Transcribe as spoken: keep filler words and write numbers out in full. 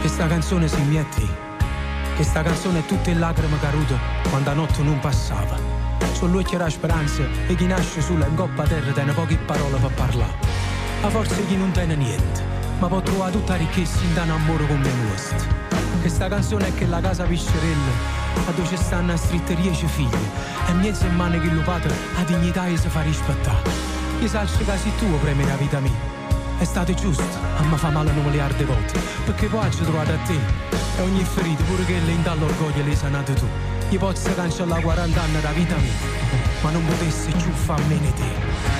Questa canzone si mi è te. Questa canzone è tutte lacrime cadute quando la notte non passava. Su lui c'era speranza e chi nasce sulla ingoppa terra tiene poche parole per parlare. A forza chi non tiene niente, ma può trovare tutta ricchezza in un amore come questo. Questa canzone è che la casa piscerella, a dove ci stanno stritte dieci figli, e mezzo in mano che lo padre la dignità e si fa rispettare. Io salcio casi tuo premi la vita mia. È stato giusto, a me fa male un miliardo di volte, perché poi ci trovato a te. E ogni ferito, pure che le dà l'orgoglio, le sanato tu. Io posso cancellare quaranta anni da vita mia, ma non potessi più farmene te.